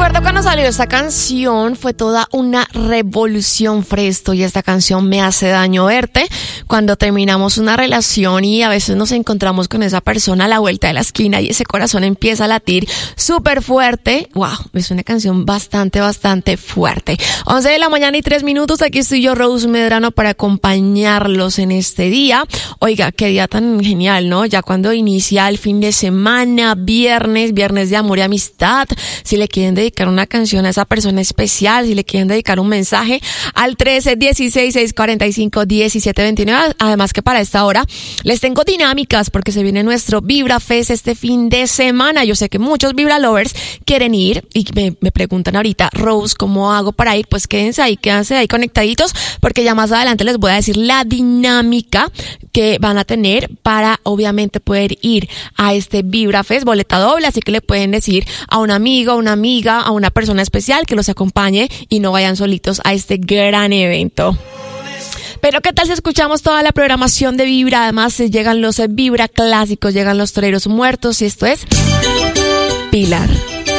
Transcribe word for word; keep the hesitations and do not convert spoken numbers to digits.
Recuerdo cuando salió esta canción, fue toda una revolución, Fresto, y esta canción Me hace daño verte. Cuando terminamos una relación y a veces nos encontramos con esa persona a la vuelta de la esquina y ese corazón empieza a latir súper fuerte. Wow, es una canción bastante, bastante fuerte. once de la mañana y tres minutos, aquí estoy yo, Rose Medrano, para acompañarlos en este día. Oiga, qué día tan genial, ¿no? Ya cuando inicia el fin de semana, viernes, viernes de amor y amistad. Si le quieren dedicar una canción a esa persona especial, si le quieren dedicar un mensaje al trece, dieciséis, seiscientos cuarenta y cinco, diecisiete veintinueve. Además que para esta hora les tengo dinámicas porque se viene nuestro Vibra Fest este fin de semana. Yo sé que muchos Vibra Lovers quieren ir y me, me preguntan ahorita, Rose, ¿cómo hago para ir? Pues quédense ahí, quédense ahí conectaditos porque ya más adelante les voy a decir la dinámica que van a tener para obviamente poder ir a este Vibra Fest, boleta doble, así que le pueden decir a un amigo, a una amiga, a una persona especial que los acompañe y no vayan solitos a este gran evento. Pero ¿qué tal si escuchamos toda la programación de Vibra? Además llegan los Vibra clásicos, llegan los toreros muertos y esto es Pilar.